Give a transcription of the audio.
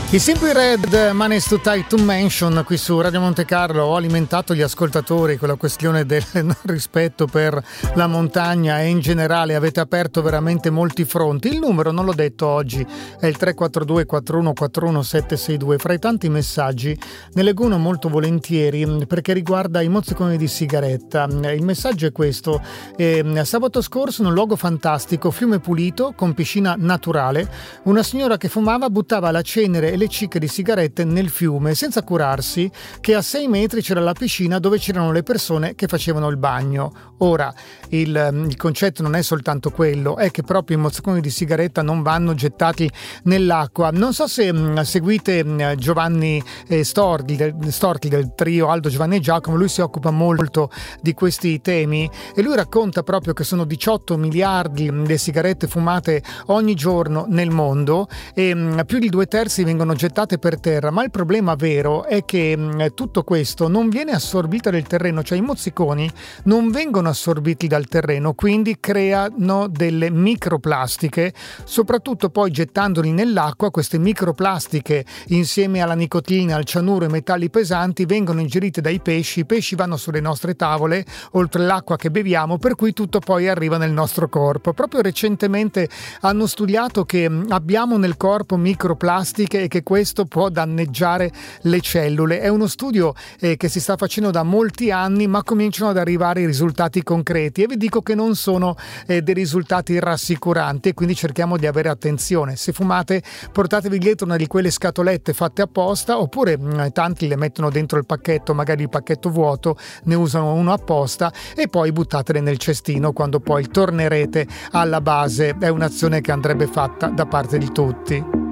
I Simply Red, Man is Too Tight to Mention, qui su Radio Monte Carlo. Ho alimentato gli ascoltatori con la questione del rispetto per la montagna e in generale avete aperto veramente molti fronti. Il numero, non l'ho detto oggi, è il 342 4141 762. Fra i tanti messaggi ne leggo uno molto volentieri perché riguarda i mozziconi di sigaretta. Il messaggio è questo: sabato scorso in un luogo fantastico, fiume pulito con piscina naturale, una signora che fumava buttava la cenere e le cicche di sigarette nel fiume senza curarsi che a 6 metri c'era la piscina dove c'erano le persone che facevano il bagno. Ora il concetto non è soltanto quello, è che proprio i mozziconi di sigaretta non vanno gettati nell'acqua. Non so se seguite Giovanni Storchi del trio Aldo, Giovanni e Giacomo. Lui si occupa molto di questi temi e lui racconta proprio che sono 18 miliardi le sigarette fumate ogni giorno nel mondo e più di 2/3 vengono gettate per terra, ma il problema vero è che tutto questo non viene assorbito dal terreno, cioè i mozziconi non vengono assorbiti dal terreno, quindi creano delle microplastiche, soprattutto poi gettandoli nell'acqua. Queste microplastiche insieme alla nicotina, al cianuro e metalli pesanti vengono ingerite dai pesci, i pesci vanno sulle nostre tavole oltre l'acqua che beviamo, per cui tutto poi arriva nel nostro corpo. Proprio recentemente hanno studiato che abbiamo nel corpo microplastiche e che questo può danneggiare le cellule. È uno studio che si sta facendo da molti anni, ma cominciano ad arrivare i risultati concreti e vi dico che non sono dei risultati rassicuranti, e quindi cerchiamo di avere attenzione. Se fumate, portatevi dietro una di quelle scatolette fatte apposta, oppure tanti le mettono dentro il pacchetto, magari il pacchetto vuoto, ne usano uno apposta e poi buttatele nel cestino quando poi tornerete alla base. È un'azione che andrebbe fatta da parte di tutti.